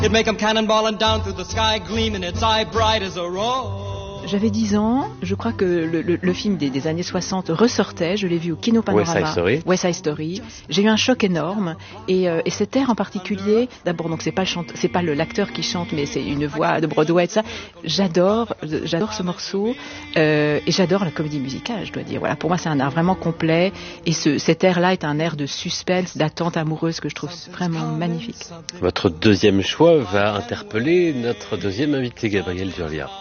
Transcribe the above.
It'd make 'em cannonballing down through the sky, gleaming its eye bright as a rose. J'avais 10 ans, je crois que le film des années 60 ressortait, je l'ai vu au Kino Panorama, West Side Story. J'ai eu un choc énorme et cet air en particulier, d'abord donc c'est pas l'acteur qui chante, mais c'est une voix de Broadway, ça. J'adore ce morceau et j'adore la comédie musicale, je dois dire. Voilà, pour moi c'est un art vraiment complet et cet air-là est un air de suspense, d'attente amoureuse que je trouve vraiment magnifique. Votre deuxième choix va interpeller notre deuxième invité, Gabriel Durlia.